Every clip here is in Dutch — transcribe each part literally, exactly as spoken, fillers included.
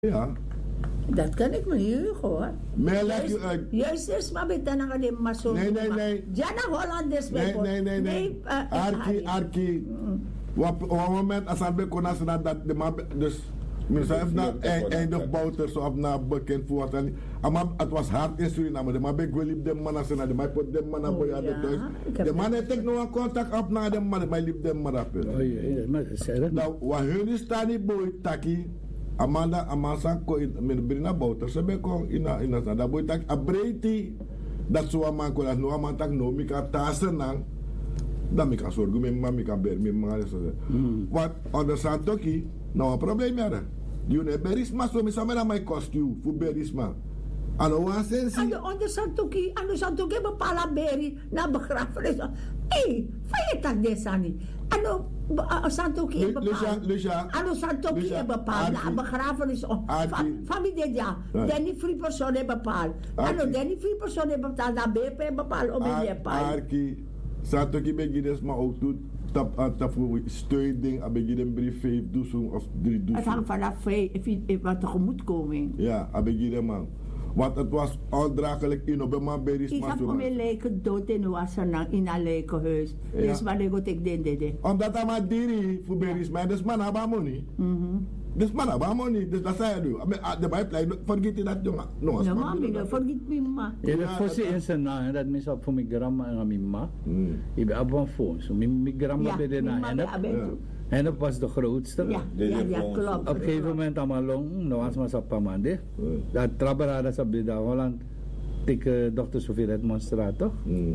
Ja. Dat kan ik me niet heugen hoor. Maar leg je uit. Juist is maar met dan gaan maar zo. Nee, nee, nee. Jana Hollanders Nee, nee, nee, nee. Arki, Arki. Op het moment als ik kon zeggen dat de man dus mensen heeft na eindig bouter zo op na bekend voor wat en het was hard in Suriname. De man ben ik liep de man als na de man put de man op ja de thuis. De man heeft nog een contact op na de man, maar liep de man op. Oh ja, maar zeg. Nou, wat hun staan die boy taki. Amanda Amasa ko in min brina bouter se be ko ina ina sa da boy tak abreti dat so ama ko la no ama tak no mi ka tasenang da mi ka sorgu mi mami ka ber mi ma so wat on the santoki no problem ya you ne berisma so mi samela my cost you fu berisma ano wa sensi ano on the santoki ano santoki ba pala beri na begrafenis eh fayetak desani ano Uh, Santoki e bepaald. Ano Santoki e bepaald. Na begrafenis. Familie ja. Danny free persoon e bepaald. Ano Danny free persoon e bepaald. Na B P e bepaald. Om in je paal. Arki. Santoki begides maar ook toe. Tap tap voor steuding. Abegid een brief vijf duizend of drie duizend. Het hangt vanaf wat tegemoetkoming. Ja, abegid man. Want het was ondraaglijk in op een man beris. Ik heb me lijken dood in Wasana in een lijkenhuis. Dus maar ik ik denk dat. Omdat hij maar diri voor beris, maar dus man hebben money. Dus man hebben money, dus dat zei je nu. De bijplijn, vergeet je dat jongen. No, mami, vergeet me maar. Ja, dat was de eerste naam dat mensen op voor mijn grandma en mijn ma. Ik ben op een phone, so mijn grandma bij de naam. En dat was de grootste. Ja, ja, ja, klopt. Op een gegeven moment allemaal long, nou was maar zo pamande. Dat traberada sa bij de Holland, ik dokter Sofie Redmonstraat toch?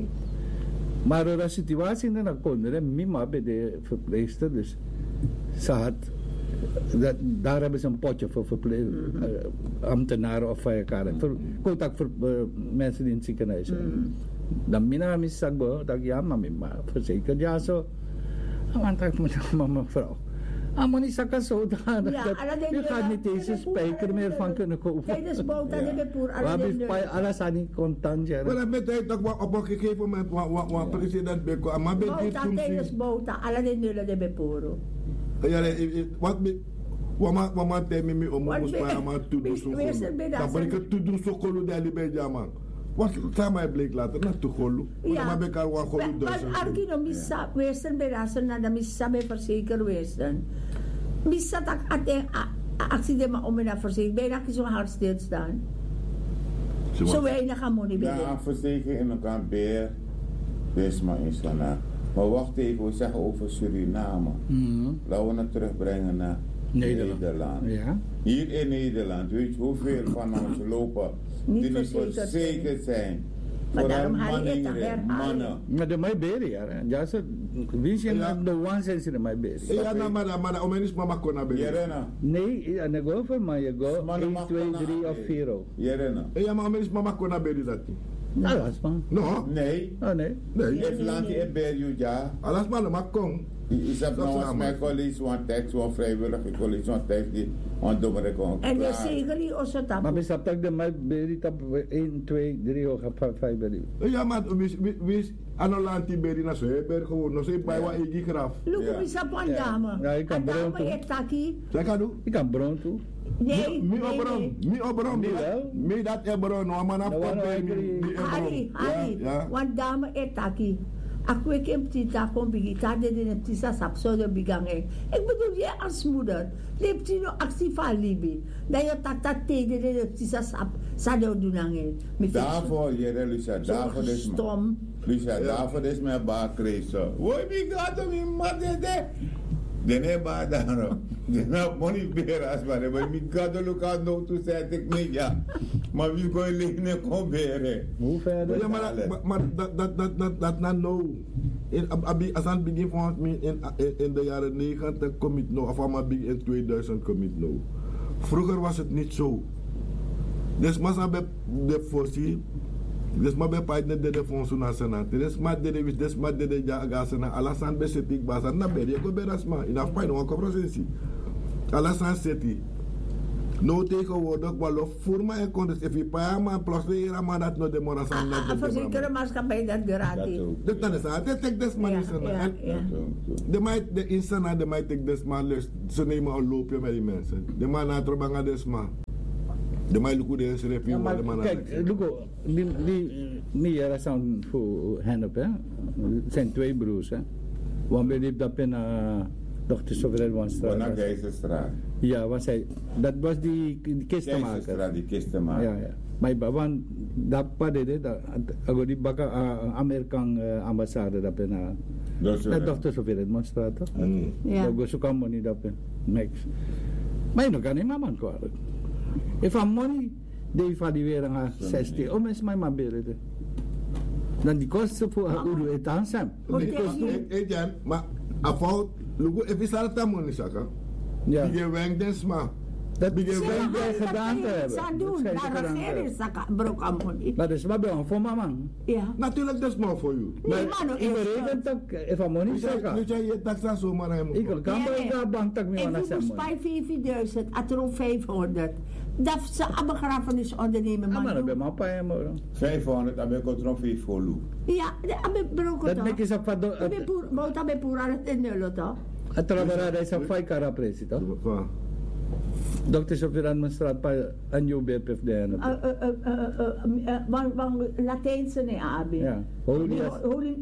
Maar de situatie in de kondre, mima bij de verpleegster, dus ze had, dat, daar hebben ze een potje voor verpleeg, uh, ambtenaren of vijfkaren, voor contact voor uh, mensen die in het ziekenhuis zijn. Dan mina mis sagbo, dat ja, maar mima, verzekerd ja zo. Want ik moet mama vrouw. Ah, niet zakken zo daar. Je gaat niet deze spijker meer van kunnen kopen. Tijdens bouwta de bepoer. Alles aan die contant. Maar dat betekent dat op een gegeven moment wat president Beko. Maar bouwta tijdens bouwta. Alle de nullen de bepoer. Ja, wat Wama wama temi mi omo muspa ama tudu so. Dan ben ik het tudu so kolu de alibe jaman. Wat sama bleek later na tu kolu. Maar ben kan wa kolu dus. Maar arki no missa westen berasen na da missa be verzeker westen. Missa tak ate accident ma om na verzeker. Ben ik zo hard stil staan. Zo weinig aan money ben. Ja, verzekering in elkaar beer. Wees maar eens daarna. Maar wacht even, we zeggen over Suriname. Mm-hmm. Laten we het terugbrengen naar Nederland. Nederland. Ja. Hier in Nederland, weet je hoeveel van ons lopen die niet verzekerd zijn. Maar daarom had je het weer mannen. Maar de mij beren, ja. Ja, ze wie zijn de one sense in mij beren. Ja, nou, maar maar om eens mama kon naar beren. Nee, en ik go voor maar je go één, twee, drie of vier. Ja, maar om eens mama kon naar beren dat. Alles man. No. Nee. Oh nee. Nee. If land je beru ja. Alles man, maar kom. Is dat nou mijn collega's want tekst want vrijwillige collega's want tekst die want domme kon. En je zeker niet als het. Maar bis dat de mij beri tap één, twee, drie of vijf beri. Ja, maar wis wis anolant die beri na zo ber gewoon no sei bij wat ik graf. Look op is op dame. Ja, ik kan bron toe. Zeg kan doen. Ik kan bron toe. Nee, mi obron, mi obron, mi dat e bron, no man op mi. Hari, hari. Want dame etaki. Aku ik heb die daar kon begin, dat in het tisa sapso de bigangen. Ik bedoel je als moeder, leeft je nog actie van Libi, dat je tata tegen in het tisa sap, zou doen hangen. Daarvoor, je Lucia, daarvoor is stom. Lucia, daarvoor is mijn baak kreeg. Hoe ik gaat om je madde de? Dene ba daarom. Dene money beras maar, maar ik ga de lokaal nog toe zei ik niet ja. Maar wie kon je liggen kon beren? Hoe verder? Ja, maar maar dat dat dat dat dat na nou. In abi as aan begin van in in de jaren negentig kom ik nou of maar begin in tweeduizend kom ik nou. Vroeger was het niet zo. Dus maar ze de voorzien. Dus maar bij partner de fonds nationaal. Dus maar de wis dus maar de ja gasana alasan besetik basan na beri ko berasma in afpai no ko prosensi. Alasan seti. Nou tegenwoordig, wel voor mij en kon dus even paar maar plotseling maar dat nog de morasan dat de verzekerde maatschappij dat gratis. Dat dan is dat. Dat tek des maar is er. De mij de insana de mij tek des maar lust. Ze nemen een loopje met die mensen. De man na trobanga des maar. De mij luku de schreef je maar de man. Kijk, luku die die die era sound voor hen op hè. Zijn twee broers hè. Want we liep dat in dokter Sovereign One Straat. Van Geizenstraat. Ja, was hij. Dat was die, die kistenmaker. Geizenstraat, die kistenmaker. Ja, ja. Maar want dat pada dia, aku di baka uh, Amerikan uh, ambassade dapat na. Na dokter Sovereign One Straat. Ja. Aku suka money dapat next. Maar no kan ni maman ko. If I'm money, they evalueren nga zestig. O mes may mabere de. Dan die kosten voor udo etan sam. Eh Jan, maar afval lugu efisar tamon saka. Ja. Die wenk des maar. Dat begint wel gedaan te hebben. Zijn doen, naar regering saka broek aan money. Maar dat is maar wel voor mama. Ja. Natuurlijk dat is maar voor jou. Nee, man, ik berekent ook even money saka. Nu jij je taxa zo maar hem. Ik kan wel bank tak mi wana sam. Ik moet vijfduizend, atro vijfhonderd. Dat ze een begrafenis ondernemen. Maar dat ben maar pa hem. vijfhonderd, dat ben ik ook vijf voor Lou. Ja, dat ben ik ook. Dat maak je zo van. Dat ben ik maar dat ben ik pura het nul toch. Het trabalhar is een vijf kara precies toch? Dokter Sovereign One Straat pa anyo B P F de ano. Bang bang Latijnse ne abi. Ja. Holias. Holy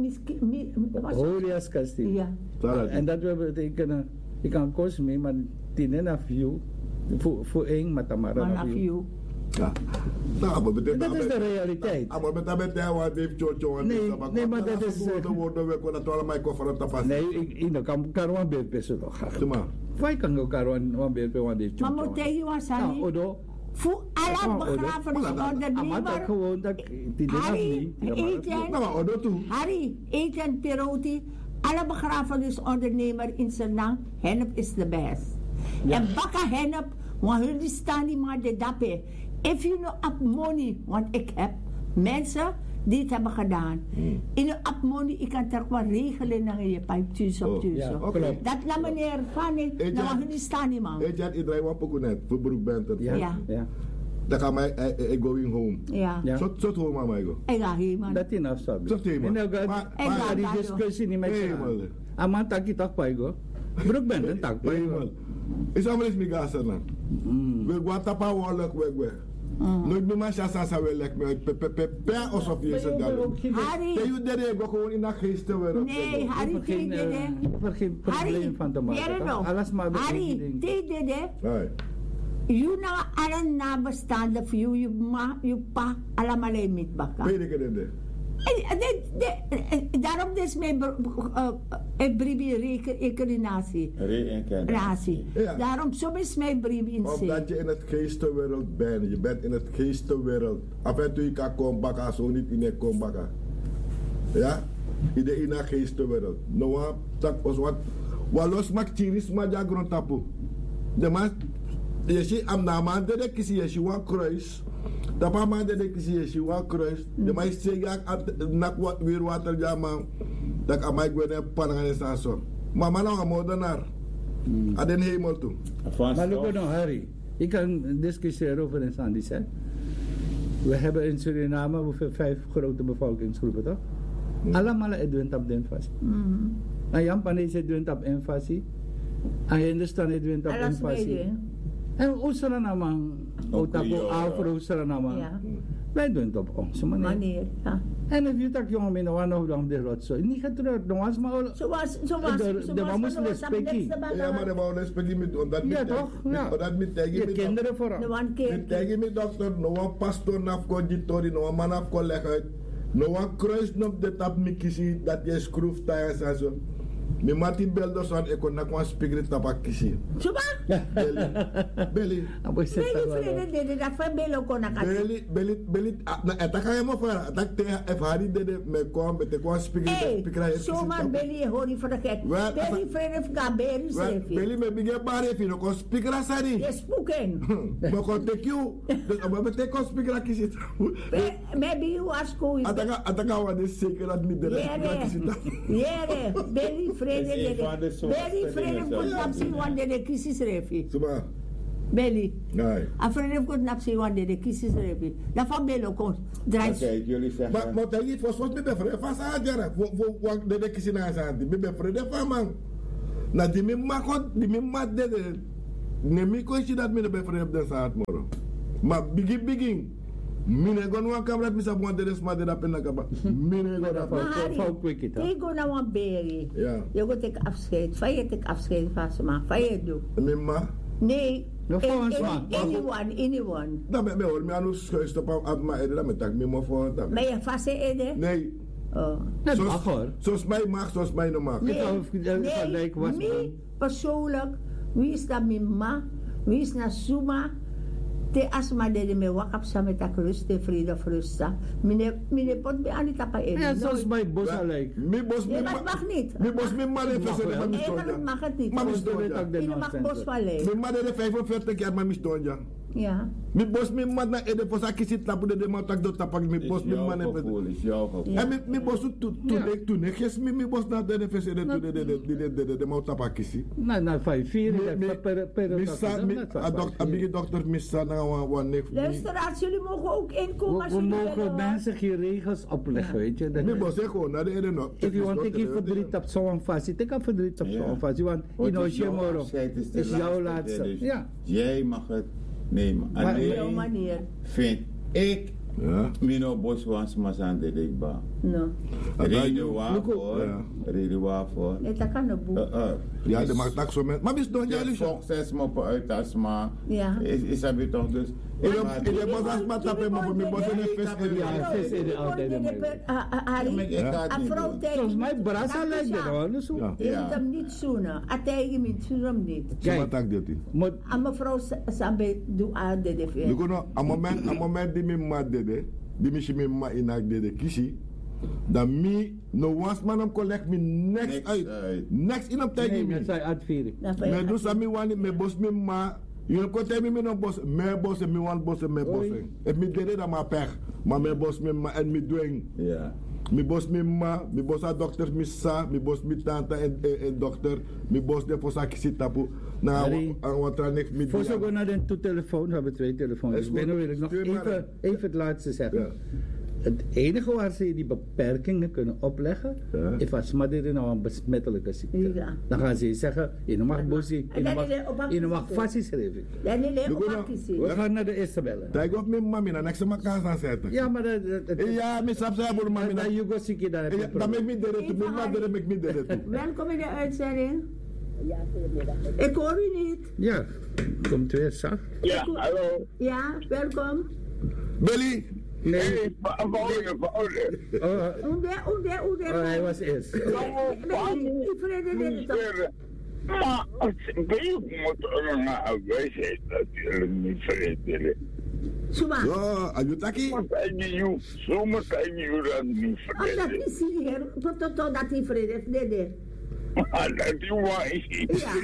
Holias Castile. Ja. En dat we betekenen, ik kan kost mee, maar tien af you. Voor voor één matamara af you. Ja. Nou, maar betekent dat is de realiteit. Maar met dat betekent wat heeft Chocho en nee, nee, maar dat is de woorden we kunnen toch maar koffer te passen. Nee, ik ik kan karuan B P zo nog. Tuma. Vai kan go karuan wan B P wan de Chocho. Maar moet je wat zeggen? Odo. Voor alle begrafenis ondernemer. Maar dat gewoon dat die Harry, eten. Nou, Odo toe. Harry, eten Peroti. Alle begrafenisondernemer in zijn naam, hennep is de best. En bakken hennep, want jullie staan niet maar de dappen. If you know up money, want ik heb mensen die het hebben gedaan. Mm. In een up money, ik kan er gewoon regelen naar je pijp thuis op thuis. Ja, okay. Dat naar meneer van het, nou jullie staan niet man. Ik heb iedereen wat ook net, voor beroep bent het. Ja. Ja. Ja. Dan ga mij, ik going home. Ja. Ja. Zo, zo toe maar mij go. Ik ga hier man. Dat is nou sabi. Zo toe man. En dan ga die discussie niet met je. Aman taki tak pa go. Broek bent een tak pa go. Is allemaal eens migas er dan. We gaan tapa walk weg weg. Nooit meer maar chassa sa wel lek met pe pe pe pe alsof je ze dan. Harry. Je doet dat ik gewoon in de geestenwereld. Nee, Harry deed dit. Er geen probleem van te maken. Alles maar Harry deed dit. You na alam na bestaande for you, you ma, you pa, alam alay mit baka. Pwede ka din din. Daarom is mijn brief reïncarnatie. Reïncarnatie. Daarom soms is mijn brief in zee. Omdat je in het geestenwereld bent. Je bent in het geestenwereld. Af en toe je kan komen bakken, zo niet in het komen bakken. Ja? Iedereen in de geestenwereld. Nou, tak os wat. Walos mak tiris ma jagron tapu. De man, je ziet am naman de kisi je ziet wan kruis. Tapa man de kisi je ziet wan kruis. De man zeg ja nak wat weer water jama. Dat amai gwene panangan is zo. Maar man nou moordenaar. Aan den hemel toe. Maar look nou Harry. Ik kan discussiëren over een Sandy zei. We hebben in Suriname hoeveel vijf grote bevolkingsgroepen toch? Hmm. Allemaal Edwin tap den fasi. Hmm. En Jan Panay is Edwin tap en fasi. En Hindustan Edwin tap en fasi. En usra naman utapo afro usra naman. Wij doen het op onze manier. Ja. En if you tak yung amin nawan na hulang de rotso, hindi ka tulad nung was maul. So was so was so de vamos respecti. Ja, maar de vamos respecti met omdat ja toch? Ja. Dat met tegi met. Kinderen vooral. De one keer. Met tegi met dokter, no one pastor nafko jitori, no one man nafko leg no one kruis op de tap mikisi dat je schroef tires en zo. Mi mati beldo son e kon na kon speaker tapak kisi. Suba? Beli. Beli. Abo se ta. Beli frede de da fa belo kon na kasi. Beli beli beli na ataka mo fara atak te e fari de de me kon be te kon speaker speaker e. So man beli hori for the cat. Beli frede ga beri sefi. Beli me bige bare fi no kon speaker sari. Yes spoken. Mo kon te you. Abo be te kon speaker kisi. Maybe you ask who is. Ataka ataka wa de zeker dat mi de kisi. Yeah. Beli Vrede de Beli vrede moet op zien want de crisis refi. Suba. Belly. Nee. A vriend heeft nap zien wanneer de kies is revi. Dat van Bello komt. Draait. Oké, jullie Maar zeggen. maar dat je volgens mij ben vriend van Saadjara. Voor voor wat de de kies na Saadjara. Ben vriend van man. Na die me makot die me mat de de. Ne mi ko si dat me ben vriend de Saad moro. Maar bigi bigi. Mine gon wan kamera mi sa bon de des ma de da penna kaba. Mine go da Maar Harry, Vouw quick it, hè? ik ga naar een berry. Ja. Je gaat ik afscheid. Van je ik afscheid van ze maar. Van je doe. Me ma. Nee. No, any- van ons, any- man. Anyone, anyone. Dan ben me hoor me anu schuist op af ma ede dat me tak me mo voor dat. Maar je vast ede? Nee. Oh. Dat Zoals- mag hoor. Zoals mij mag, zoals mij no mag. Nee. zou- dat nee, gelijk was, mij man. persoonlijk, wie is dat mijn ma, wie is na Suma, te asma de me wakap sa met tak rust, te vrede of rust sa. Mine, mine pot be ani tapa ede. Ja, zoals bij Bosa lijkt. Mi bos Nee, mi maar ma. het mag niet. Mi bos mi ma de Mag fese wel. de ma mi Nee, maar stonja. het mag het niet. Maar mi Dat weet stonja. ook de Je mag nonsense. bos vallen. Mi ma de vijfenveertig jaar ma mi stonja. Ja. Mi bos mi ma na ede posa kisi tapu de de ma tak do tapak mi Is bos mi ma jouw ne gevoel, is jouw gevoel. Ja. En mi mi bos tu tu Ja. de tu ne ges mi mi bos na de de fese de tu de de de de de de de ma tapak kisi. Nou, na vijf vier. Mi dat mi per- per- per- mi dat- sa dat- mi dat- a dok a bigi dokter mi sa na wa wa ne. Luisteraars, jullie mogen ook inkomen We, als we jullie mogen willen, hoor. mensen geen regels opleggen, weet je. Dat- Mi bos e gewoon na de ede no. If you want to take verdriet op zo'n fase, ik heb verdriet op Ja. zo'n fase. Want Want in het is jouw Oshimoro afscheid, is de is jouw laatste, laatste. dus Ja. Jij mag het nemen. Maar- Op jouw Alleen manier. vind ik, Ja. Mino Boswans Masan de Dikba. No. Reden waarvoor, Ja. reden waarvoor. Nee, dat kan een boek. Uh, uh, Ja, de ma tak so met. Maar mi stonja de Lucia. succes moppen uit Asma. Ja. Is, is dat weer toch dus? Ile Maar- ile bos as ma tape mo mi bos ne fese. Ja, vis ede altijd in mijn- Harry, Ik ga het een niet vrouw doen. tegen... Volgens mij Brasa lijkt het wel. Dus hoe- Ja. Je moet hem niet zoenen. A tegen me zoen hem niet. So ma Kijk, tak de ti. moet- A mevrouw sabe doe aan de You defense. know, a moment, a moment di mi ma dede, di mi si mi ma inak dede kisi, dan mi no once man am collect mi next Next uit, uit. next in am tagi nee, mi. dat zijn uitviering. Me do sa mi wani me bos mi ma, you ko tell me me no bos, me bos me wan bos me bos. Oei. If mi dede da ma pech, maar me bos mi ma en mi doing. Ja. Mi bos mi ma, mi bos a dokter mi sa, mi bos mi tante en, en, en dokter, mi bos de posa kisi tapu. Na Harry, aan wat er niks mi Voor dia. zo gaan naar de telefoon, we hebben twee telefoons. Is Dus binnen wil ik nog Stuur maar even, een. even het laatste zeggen. Ja. Het enige waar ze die beperkingen kunnen opleggen, Ja. is als maar dit nou een besmettelijke ziekte. Ja. Dan gaan ze zeggen, je mag bosie, je En dan mag, is er op je mag actie. vastgeschreven. Dan is het Doe ook nou. actie. We gaan naar de eerste bellen. Dai go mi ma mi na next ma kan san zetten. Ja, maar dat... dat- dat- Ja, mi sap sa bur ma mi na. dat Jugo Siki, daar heb je Ja, een dan probleem. make me dede tu, mi ma dede make me dede tu. Welkom in de uitzending. Ik hoor u niet. Ja, komt weer, zag. Ja, hallo. Ja, welkom. Billy, Nee, Hey, Paulje, Paulje. oh, Hoe de, hoe de, hoe de. oh, hij was eerst. Ik vrede dit toch. Maar alsjeblieft moet er een aanwijsheid natuurlijk niet veranderen. Suma. yo, ayutaki. Maar kan je je, zomaar kan je dat niet Als dat veranderen. is hier, tot tot tot dat hij vrede heeft. Nee, nee. Maar dat is waar is. Ja.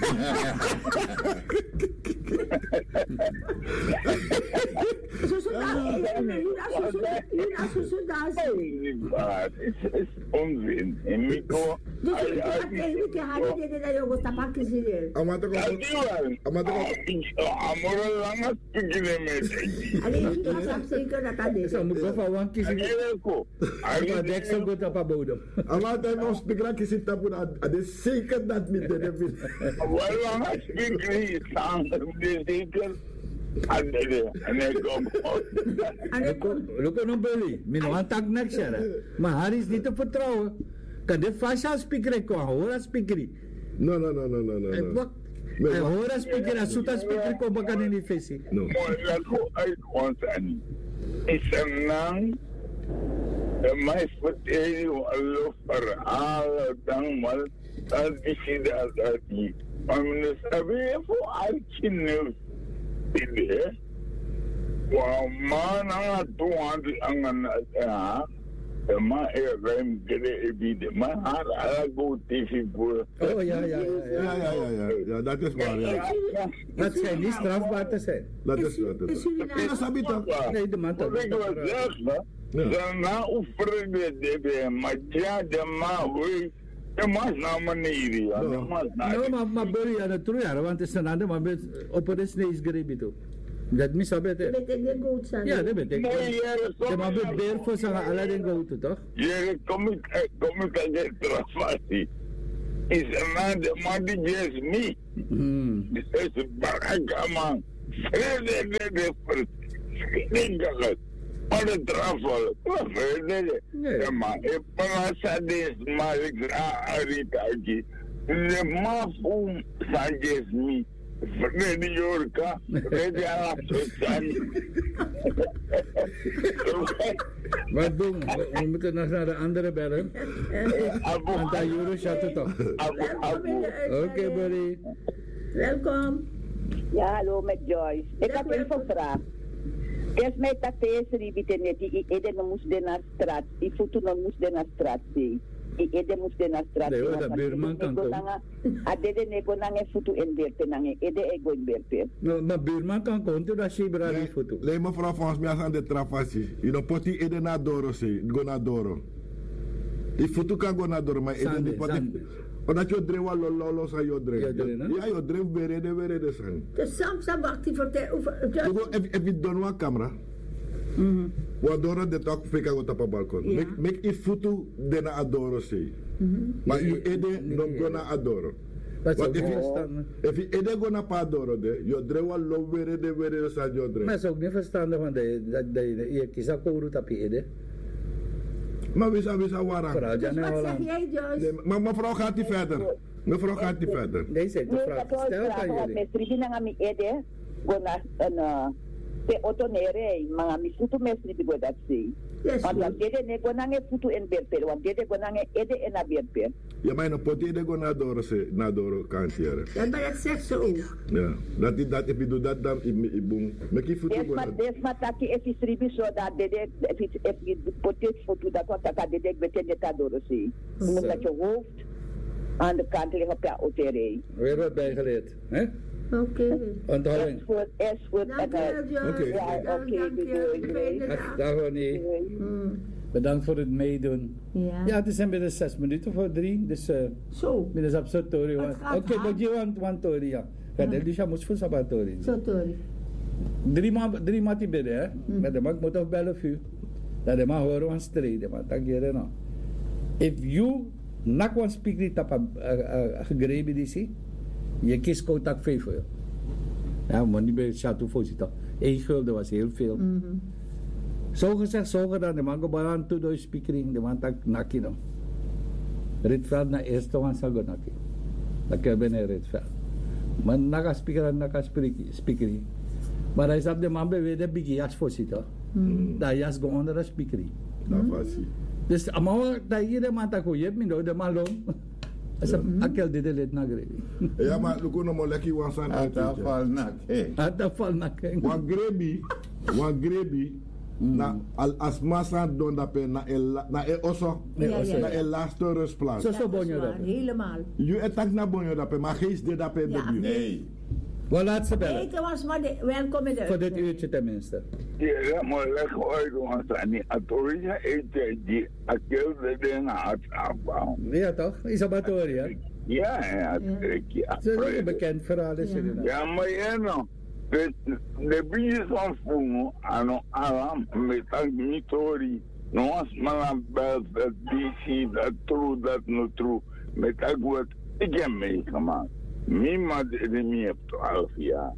Zo zo daar. Juna zo zo daar. Het is onzin. En Mico, Dus hij ik had tegen je haar niet dat je ook tapak is hier. Amata ko. dat is wel. Amata ko. Amor lang beginnen met. Alleen ik was zeker dat dat is. Zo moet ik van one kiezen. Adeleko. Maar dek zo goed op haar bodem. Amata no speak kisi tapu na ade zeker dat mi dede vil. Wel lang als ik staan de zeker. Adele, en ik kom. En ik kom. Look on Billy, min one tag next year. Maar haar is niet te vertrouwen. Kan dit vast aan speaker komen, hoor aan speaker. No, no, no, no, no, no. En no. wat? Nee, En wat? hoor aan speaker, als zoet aan speaker komen, kan in die visie. No. Maar dat go uit ons aan. Is een naam. En mij vertellen alle verhalen dan maar. Dat is dat dat die. Maar men sabe voor altje nieuws. Dit wa man aan toe aan die aan ja. De man er ruim gede ebi de man haar ala go T V voor. Oh ja, ja, ja. Ja, ja. ja, ja, ja. Ja, dat is waar, ja. Dat schijnt niet strafbaar te zijn. Dat Is is dat. is is- jullie Ja, naam? sabi toch? Nee, de man Wat ik wil zeggen, Ja. dan na oefenen de de maar ja de man hoe Je mag naar beneden, ja. Je mag naar No, maar maar beri aan het troeien, want het is een ander, maar op het sneeuw greep itu. Dat mis apa itu? Weet ik de goed zijn. Ja, dat weet ik. Nee, ja, dat Je mag het beer voor zijn alle dingen goed, toch? Je kom ik, kom ik aan de trafasi. Is een ander, maar die is niet. Hmm. Dit is een barakaman. Vrede, vrede, vrede. Maar de trafel, vrede. Ja, maar ik ben dit, maar ik ga aritaki. De mafum sajes niet. Vrede Yorka, vrede Alapsani. Wat doen? We moeten nog naar de andere bellen. Want daar Juro zat het toch? Oké, buddy. Welkom. Ja, hallo met Joyce. Ik had even een vraag. Eerst mij dat deze ribiten net, die eden moest de naar straat, die voeten moest de naar straat zien. Die eden moest de naar straat zien. Nee, dat buurman kan toch? Adede nego nange voeten in beerte nange, ede ego in beerte. Maar buurman kan konto dat je bra die foto. Lei mevrouw volgens mij aan de trafasi. Je no poti ede na doro se, go na doro. Die foto kan go na doro, maar ede ni poti. Omdat je drewa lo lo lo sa yo drew. Ja, yo drew berede berede san. Dus Sam Sam wacht die voor de over. Je go if if you don't want camera. Mhm. Wa doro de talk fika go tapa balkon. Make make if foto de na adoro se. Maar you ede no go na adoro. Wat if you if you ede go na pa adoro de, yo drewa lo berede berede sa yo drew. Maar is ook niet verstandig, want dat je kies ook hoe dat je ede. Maar wie zou wie zou warang? Dus wat zeg jij, Joyce? Maar mevrouw gaat die verder. Mevrouw gaat die verder. Nee, zeg de vraag. Stel kan jullie. Met drie dingen mi ede, go na een te autonere, maar mi voeten met drie go dat zie. Want dat dede nego nange voeten in beerte, want dede go nange ede in a beerte. Ja, maar een potje de go na doro se, na doro kantjere. Ja, maar dat zegt ze ook. Ja, dat is dat if you do that dan ik boom. Mek je voeten Yes, go maar na. des maar taki if is ribi so dat dede if if you put it foto dat wat dat dede bete net adoro zie. Omdat je hoofd aan de kant ligt op je autere. Weer wat bijgeleerd, hè? Oké. Onthouding. S voor S voor Dank je, Joyce. Oké. Ja, Dank oké, je. doei, doei. Dag Ronnie. Bedankt voor het meedoen. Ja. Ja, het zijn binnen zes minuten voor drie, dus uh, Zo. binnen absurd tori. Het Oké, gaat okay, hard. but you want one tori, ja. Ja, dat is ja, moest voor sabat tori. Zo, Tori. Drie maanden, drie maanden binnen, hè? Met de mak moet ook bellen voor u. Dat de man horen van strijden, maar dat je nou. If you nak one speak die tapa gegrepen die zie, je kiest contact vijf voor je. Ja, maar niet bij Chateau voorzitter. Eén gulden was heel veel. Mhm. Zo gezegd, zo gedaan, de man gebaran toe door speakering, de man tak naki no. Rietveld na eerste one zal go naki. Dat kan binnen Rietveld. Maar naka speaker naka speakering. Maar hij zat de man bij de big jas voorzitter. Dat jas go onder de speakering. Dat was ie. Dus allemaal dat hier de man tak hoe je hebt, minder de man long. Als ik akel dit let na grebi. Ja, maar lu kono mo leki wan san At uit. afval nak, eh. Ada fal naki. Wan grebi, wan grebi. Na al asmasa don da pe na el na e oso. Ja, ja, ja. Na el laatste rustplaats. Zo zo Dat is bonjo dat. waar, helemaal. You attack na bonjo da pe, maar geest de da pe de Ja. buurt. Nee. Wat laat ze bellen? Eten was maar de, welkom in de Voor dit uurtje tenminste. Ja, maar lekker uit, want aan Atorija eten die akeel de dingen uit afbouw. Ja toch? Isabatori, hè? Ja, ja, ja. Ze is ook een bekend verhaal in Suriname. Ja, maar ja, no. De, de bijes van Fungo, ano alam, met een mythori. No was maar een bel, dat D C, dat true, dat no true. Met een wat ik heb meegemaakt. Mima de mi heb twaalf jaar.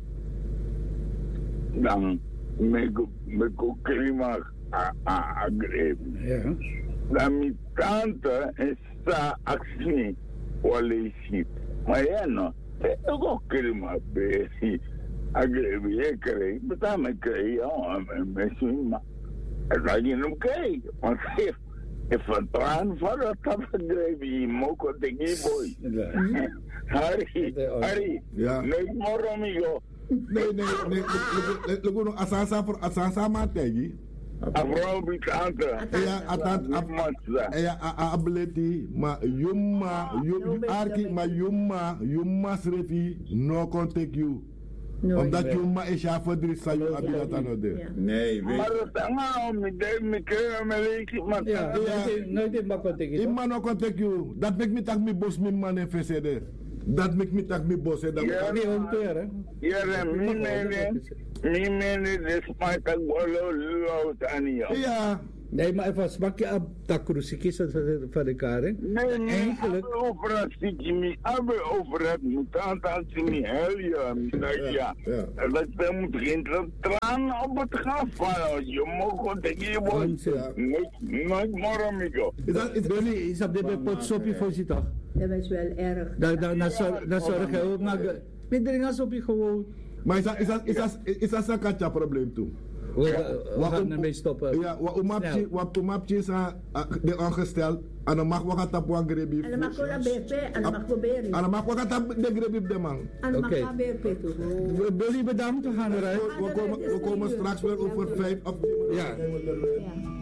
Dan me go klima a a grebi. Ja. Dan mi tante is sa actie wale shit. Maar ja no, ik go klima be a grebi e kre. Beta me kre ja, me sima. Dat je hem krijgt. Want if if een traan van dat tap grebi, moko de boy. Hari, Hari, Ja. nee, moro amigo. Nee, nee, nee. Lu kono asasa for asasa ma tegi. Afro bikante. Ja, atat ja, a ableti ma yumma yum arki ma yumma yumma srefi no contact you. Omdat je maar is ja voor drie sa je abi dat aan de. Nee, weet Maar dat tanga me de me keren me leki man. Ja, nooit in bakot ik. Imman no contact you. Dat make me tak mi boss mi man en fesede. Dat make me tak mi boss e da. Ja, Nee, onteer hè. ja, mi mene, mi mene despite tak bolo lo tania. Ja. Nee, maar even smak je op dat crucifix van de karing. Nee, nee, Eigenlijk. abe over het stietje mi, abe over het mutant als je mi hel ja, mi zeg ja. Ja. Dat je moet geen traan op het gaan vallen. Je mag gewoon tegen je bos. Nooit, nooit meer amigo. Is dat is Billy, is op dit pot sopje voor je toch? Dat is wel erg. Dan dan dan zorg dan zorg je ook naar. Met drinken sopje gewoon. maar is dat is dat is dat is dat een katja probleem toe? We gaan ermee stoppen. Ja, wat umapje wat umapje is de aangesteld en dan mag wat op een grebi. En dan mag je B P, en dan mag je beren. En dan mag wat op de grebi de man. En dan mag Oké. je B P toe. Billy bedankt, we gaan eruit. We komen we komen straks weer over vijf of tien minuten. Ja. zijn we er weer. Ja.